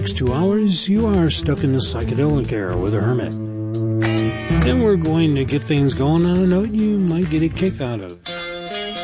next 2 hours, you are stuck in the psychedelic era with a hermit. Then we're going to get things going on a note you might get a kick out of.